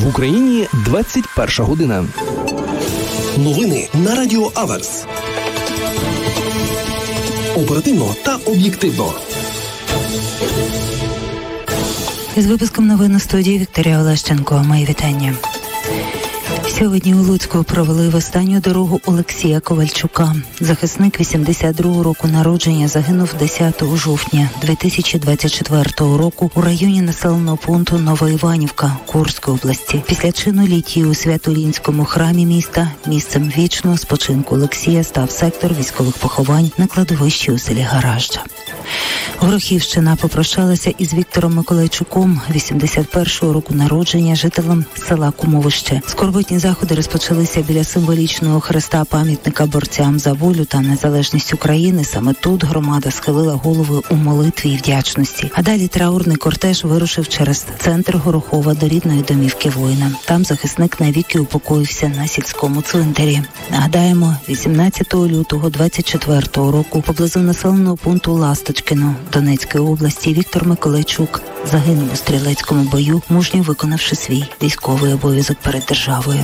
В Україні 21 година. Новини на Радіо Аверс. Оперативно та об'єктивно. Із випуском новин на студії Вікторія Олещенко. Мої вітання. Сьогодні у Луцьку провели в останню дорогу Олексія Ковальчука. Захисник 82-го року народження загинув 10 жовтня 2024 року у районі населеного пункту Новоіванівка Курської області. Після чину літії у Свято-Лінському храмі міста місцем вічного спочинку Олексія став сектор військових поховань на кладовищі у селі Гаражджа. Горохівщина попрощалася із Віктором Миколайчуком, 81-го року народження, жителем села Кумовище. Скорботні заходи розпочалися біля символічного хреста пам'ятника борцям за волю та незалежність України. Саме тут громада схилила голови у молитві і вдячності. А далі траурний кортеж вирушив через центр Горохова до рідної домівки воїна. Там захисник навіки упокоївся на сільському цвинтарі. Нагадаємо, 18 лютого 24-го року поблизу населеного пункту Ласточкино Донецької області Віктор Миколайчук загинув у стрілецькому бою, мужньо виконавши свій військовий обов'язок перед державою.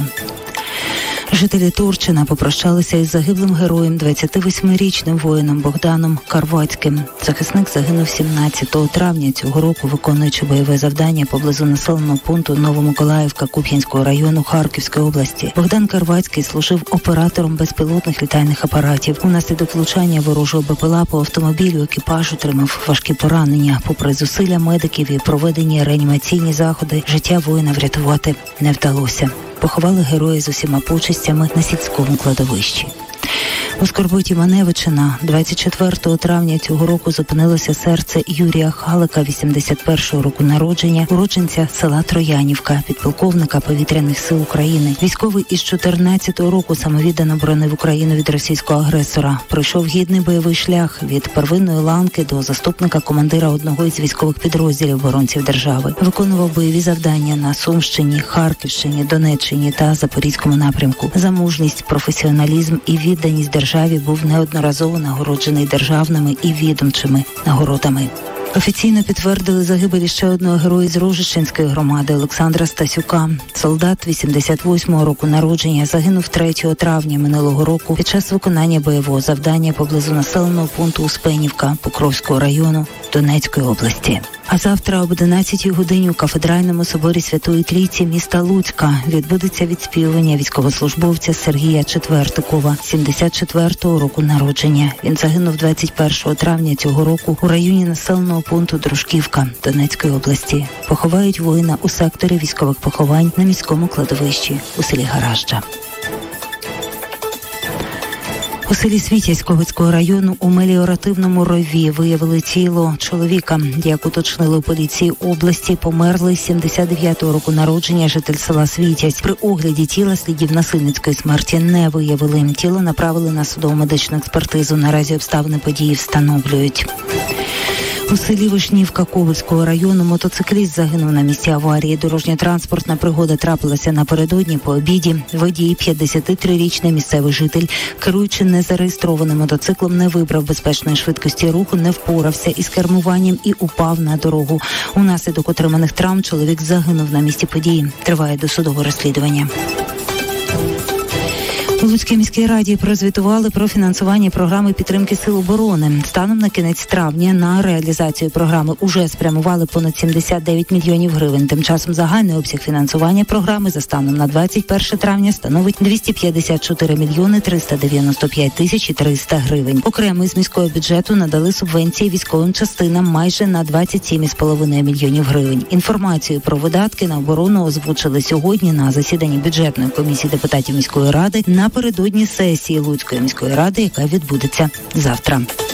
Жителі Турчина попрощалися із загиблим героєм, 28-річним воїном Богданом Карвацьким. Захисник загинув 17 травня цього року, виконуючи бойове завдання поблизу населеного пункту Новомиколаївка Куп'янського району Харківської області. Богдан Карвацький служив оператором безпілотних літальних апаратів. Унаслідок влучання ворожого БПЛА по автомобілю екіпаж отримав важкі поранення. Попри зусилля медиків і проведені реанімаційні заходи, життя воїна врятувати не вдалося. Поховали героя з усіма почестями на сільському кладовищі. У Скорботі Маневичина 24 травня цього року зупинилося серце Юрія Халика, 81-го року народження, уродженця села Троянівка, підполковника повітряних сил України. Військовий із 14-го року самовіддано боронив Україну від російського агресора. Пройшов гідний бойовий шлях від первинної ланки до заступника командира одного із військових підрозділів оборонців держави. Виконував бойові завдання на Сумщині, Харківщині, Донеччині та Запорізькому напрямку. За мужність, професіоналізм і відданість державі був неодноразово нагороджений державними і відомчими нагородами. Офіційно підтвердили загибель ще одного героя з Рожищенської громади Олександра Стасюка. Солдат 88-го року народження загинув 3 травня минулого року під час виконання бойового завдання поблизу населеного пункту Успенівка Покровського району Донецької області. А завтра об 11-й годині у Кафедральному соборі Святої Трійці міста Луцька відбудеться відспівування військовослужбовця Сергія Четвертикова, 74-го року народження. Він загинув 21 травня цього року у районі населеного пункту Дружківка Донецької області. Поховають воїна у секторі військових поховань на міському кладовищі у селі Гаражджа. У селі Світязь Ковицького району у меліоративному рові виявили тіло чоловіка. Як уточнили у поліції області, померли 79-го року народження житель села Світязь. При огляді тіла слідів насильницької смерті не виявили. Тіло направили на судово-медичну експертизу. Наразі обставини події встановлюють. У селі Вишнівка Ковицького району мотоцикліст загинув на місці аварії. Дорожньо-транспортна пригода трапилася напередодні по обіді. Водій, 53-річний місцевий житель, керуючи незареєстрованим мотоциклом, не вибрав безпечної швидкості руху, не впорався із кермуванням і упав на дорогу. Унаслідок отриманих травм чоловік загинув на місці події. Триває досудове розслідування. У Луцькій міській раді прозвітували про фінансування програми підтримки сил оборони. Станом на кінець травня на реалізацію програми уже спрямували понад 79 мільйонів гривень. Тим часом загальний обсяг фінансування програми за станом на 21 травня становить 254 мільйони 395 тисяч 300 гривень. Окремо з міського бюджету надали субвенції військовим частинам майже на 27,5 мільйонів гривень. Інформацію про видатки на оборону озвучили сьогодні на засіданні бюджетної комісії депутатів міської ради напередодні сесії Луцької міської ради, яка відбудеться завтра.